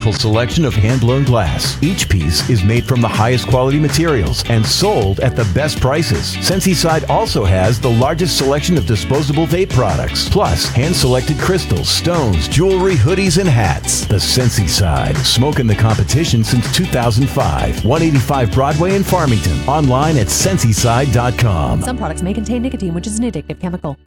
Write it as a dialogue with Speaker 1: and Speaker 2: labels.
Speaker 1: plentiful selection of hand-blown glass. Each piece is made from the highest quality materials and sold at the best prices. Sensei also has the largest selection of disposable vape products, plus hand-selected crystals, stones, jewelry, hoodies, and hats. The Sensei smoking the competition since 2005. 185 Broadway in Farmington. Online at senseside.com.
Speaker 2: Some products may contain nicotine, which is an addictive chemical.